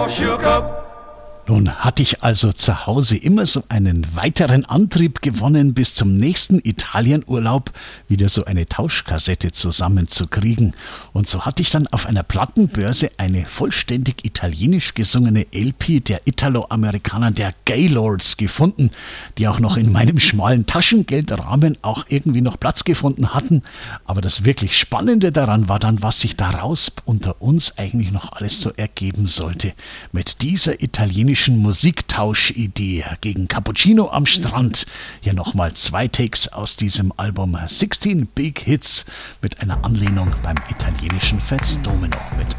all shook up. Nun hatte ich also zu Hause immer so einen weiteren Antrieb gewonnen, bis zum nächsten Italienurlaub wieder so eine Tauschkassette zusammenzukriegen. Und so hatte ich dann auf einer Plattenbörse eine vollständig italienisch gesungene LP der Italo-Amerikaner der Gaylords gefunden, die auch noch in meinem schmalen Taschengeldrahmen auch irgendwie noch Platz gefunden hatten. Aber das wirklich Spannende daran war dann, was sich daraus unter uns eigentlich noch alles so ergeben sollte. Mit dieser italienischen Musiktauschidee gegen Cappuccino am Strand. Hier nochmal 2 Takes aus diesem Album 16 Big Hits mit einer Anlehnung beim italienischen Fats Domino mit